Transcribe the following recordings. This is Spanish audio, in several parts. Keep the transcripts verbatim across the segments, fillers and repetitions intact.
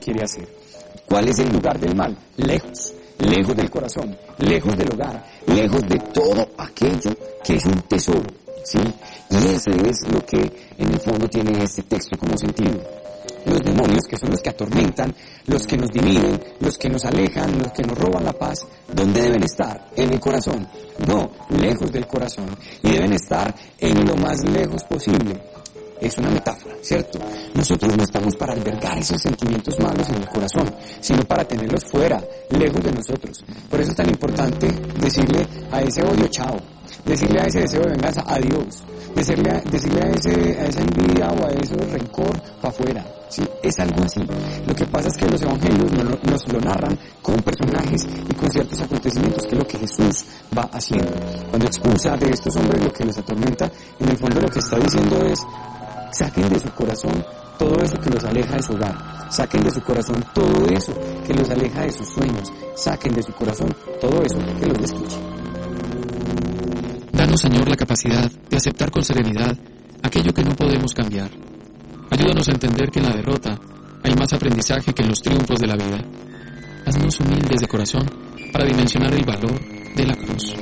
quiere hacer. ¿Cuál es el lugar del mal? Lejos, lejos del corazón, lejos del hogar, lejos de todo aquello que es un tesoro, ¿sí? Y ese es lo que en el fondo tiene este texto como sentido. Los demonios, que son los que atormentan, los que nos dividen, los que nos alejan, los que nos roban la paz, ¿dónde deben estar? ¿En el corazón? No, lejos del corazón. Y deben estar en lo más lejos posible. Es una metáfora, ¿cierto? Nosotros no estamos para albergar esos sentimientos malos en el corazón, sino para tenerlos fuera, lejos de nosotros. Por eso es tan importante decirle a ese odio chao, decirle a ese deseo de venganza adiós, decirle a, decirle a, ese, a esa envidia o a ese rencor para afuera, ¿sí? Es algo así. Lo que pasa es que los evangelios nos, nos lo narran con personajes y con ciertos acontecimientos, que es lo que Jesús va haciendo. Cuando expulsa de estos hombres lo que los atormenta, en el fondo lo que está diciendo es: saquen de su corazón todo eso que los aleja de su hogar, saquen de su corazón todo eso que los aleja de sus sueños, saquen de su corazón todo eso que los destruye. Danos, Señor, la capacidad de aceptar con serenidad aquello que no podemos cambiar. Ayúdanos a entender que en la derrota hay más aprendizaje que en los triunfos de la vida. Haznos humildes de corazón para dimensionar el valor de la cruz.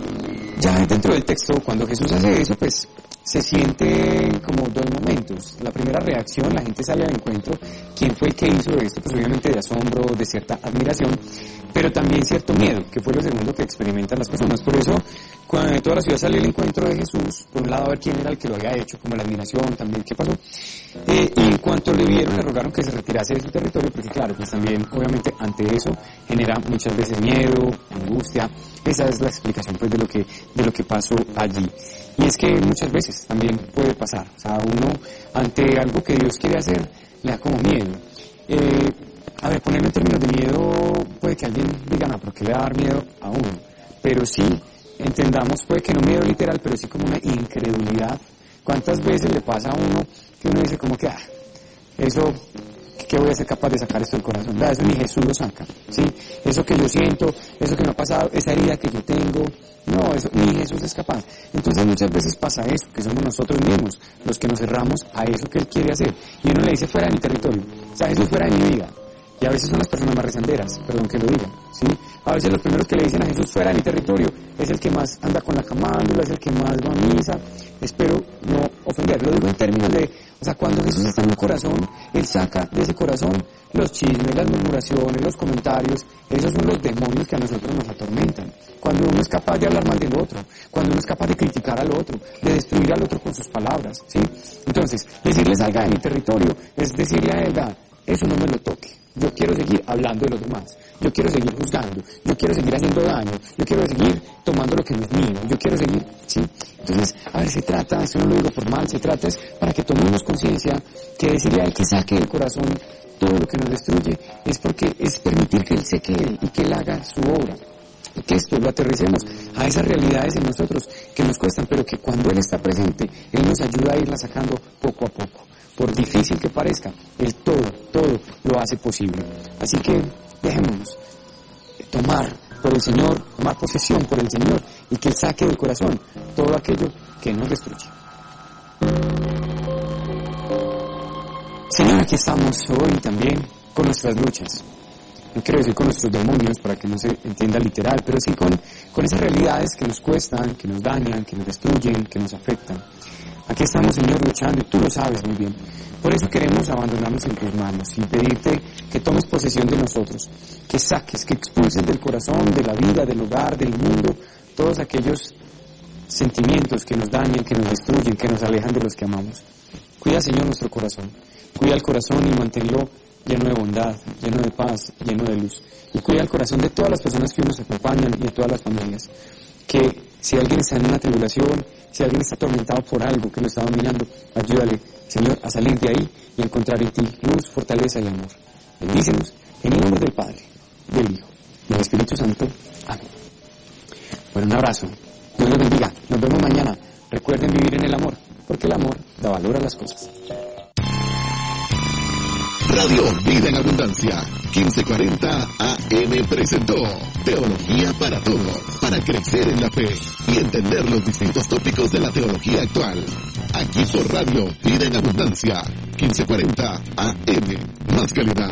Ya dentro del texto, cuando Jesús hace eso, pues se siente como dos momentos. La primera reacción, la gente sale al encuentro. ¿Quién fue el que hizo esto? Pues obviamente de asombro, de cierta admiración, pero también cierto miedo, que fue lo segundo que experimentan las personas. Por eso, cuando toda la ciudad salió al encuentro de Jesús, por un lado a ver quién era el que lo había hecho, como la admiración también, ¿qué pasó? Eh, y en cuanto le vieron, le rogaron que se retirase de su territorio, porque claro, pues también, obviamente, ante eso, genera muchas veces miedo, angustia. Esa es la explicación, pues, de lo que, de lo que pasó allí. Y es que muchas veces también puede pasar, o sea, uno ante algo que Dios quiere hacer, le da como miedo. Eh, a ver, ponerlo en términos de miedo, puede que alguien diga, no, ¿por qué le va a dar miedo a uno? Pero sí, entendamos, puede que no miedo literal, pero sí como una incredulidad. ¿Cuántas veces le pasa a uno que uno dice como que, ah, eso, ¿qué voy a ser capaz de sacar esto del corazón? Da, eso ni Jesús lo saca, ¿sí? Eso que yo siento, eso que me ha pasado, esa herida que yo tengo, no, eso ni Jesús es capaz. Entonces muchas veces pasa eso, que somos nosotros mismos los que nos cerramos a eso que Él quiere hacer. Y uno le dice fuera de mi territorio, o sea, Jesús fuera de mi vida. Y a veces son las personas más rezanderas, perdón que lo diga, ¿sí? A veces los primeros que le dicen a Jesús fuera de mi territorio es el que más anda con la camándula, es el que más va a misa. Espero no ofender, lo digo en términos de, o sea, cuando Jesús está en un corazón, Él saca de ese corazón los chismes, las murmuraciones, los comentarios. Esos son los demonios que a nosotros nos atormentan. Cuando uno es capaz de hablar mal del otro, cuando uno es capaz de criticar al otro, de destruir al otro con sus palabras, ¿sí? Entonces, decirle salga de mi territorio es decirle a Él, ah, eso no me lo toque. Yo quiero seguir hablando de los demás, yo quiero seguir juzgando, yo quiero seguir haciendo daño, yo quiero seguir tomando lo que no es mío, yo quiero seguir, ¿sí? Entonces, a ver, se trata, esto no lo digo por mal, se trata es para que tomemos conciencia que decirle a Él que saque del corazón todo lo que nos destruye es porque es permitir que Él seque Él y que Él haga su obra. Y que esto lo aterricemos a esas realidades en nosotros que nos cuestan, pero que cuando Él está presente, Él nos ayuda a irlas sacando poco a poco. Por difícil que parezca, Él todo, todo lo hace posible. Así que dejémonos tomar por el Señor, tomar posesión por el Señor y que Él saque del corazón todo aquello que nos destruye. Señor, aquí estamos hoy también con nuestras luchas. No quiero decir con nuestros demonios para que no se entienda literal, pero sí con, con esas realidades que nos cuestan, que nos dañan, que nos destruyen, que nos afectan. Aquí estamos, Señor, luchando y Tú lo sabes muy bien. Por eso queremos abandonarnos en Tus manos y pedirte que tomes posesión de nosotros, que saques, que expulses del corazón, de la vida, del hogar, del mundo, todos aquellos sentimientos que nos dañan, que nos destruyen, que nos alejan de los que amamos. Cuida, Señor, nuestro corazón. Cuida el corazón y manténlo lleno de bondad, lleno de paz, lleno de luz. Y cuida el corazón de todas las personas que nos acompañan y de todas las familias. Que si alguien está en una tribulación, si alguien está atormentado por algo que lo está dominando, ayúdale, Señor, a salir de ahí y a encontrar en Ti luz, fortaleza y amor. Bendícenos en el nombre del Padre, del Hijo y del Espíritu Santo. Amén. Bueno, un abrazo. Dios los bendiga. Nos vemos mañana. Recuerden vivir en el amor, porque el amor da valor a las cosas. Radio Vida en Abundancia, quince cuarenta A M presentó Teología para Todos, para crecer en la fe y entender los distintos tópicos de la teología actual. Aquí por Radio Vida en Abundancia, quince cuarenta A M, más calidad,